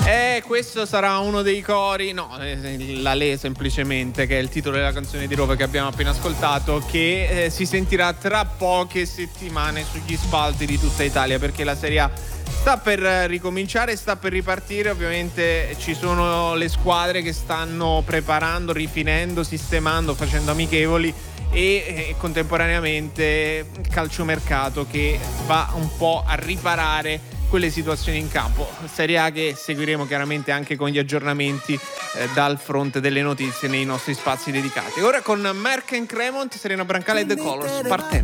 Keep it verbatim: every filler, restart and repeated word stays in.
Eh, questo sarà uno dei cori, no, eh, la Le semplicemente, che è il titolo della canzone di Rove che abbiamo appena ascoltato, che eh, si sentirà tra poche settimane sugli spalti di tutta Italia, perché la Serie A sta per ricominciare, sta per ripartire. Ovviamente ci sono le squadre che stanno preparando, rifinendo, sistemando, facendo amichevoli e, e contemporaneamente il calciomercato che va un po' a riparare quelle situazioni in campo. Serie A che seguiremo chiaramente anche con gli aggiornamenti eh, dal fronte delle notizie nei nostri spazi dedicati. Ora con Merck and Cremont, Serena Brancale e The Colors, Partenza.